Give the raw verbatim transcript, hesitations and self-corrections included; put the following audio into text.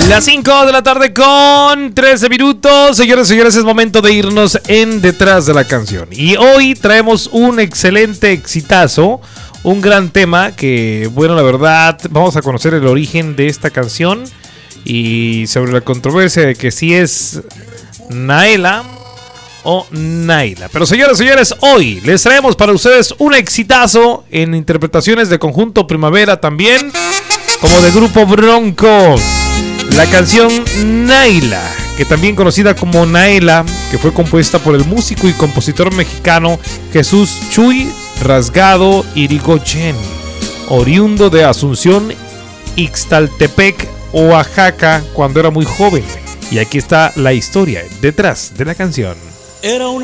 Las cinco de la tarde con trece minutos. Señores y señores, es momento de irnos en Detrás de la Canción. Y hoy traemos un excelente exitazo, un gran tema que, bueno, la verdad, vamos a conocer el origen de esta canción y sobre la controversia de que si es Naela o Naila. Pero señores y señores, hoy les traemos para ustedes un exitazo en interpretaciones de Conjunto Primavera también, como de Grupo Bronco. La canción Naila, que también conocida como Naela, que fue compuesta por el músico y compositor mexicano Jesús Chuy Rasgado Irigoyen, oriundo de Asunción, Ixtaltepec, Oaxaca, cuando era muy joven. Y aquí está la historia detrás de la canción. Era una